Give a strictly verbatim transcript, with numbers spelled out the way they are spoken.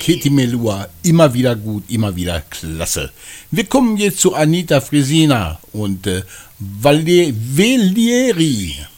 Kitty Melua, immer wieder gut, immer wieder klasse. Wir kommen jetzt zu Anita Fresina und äh, Valer- Valieri.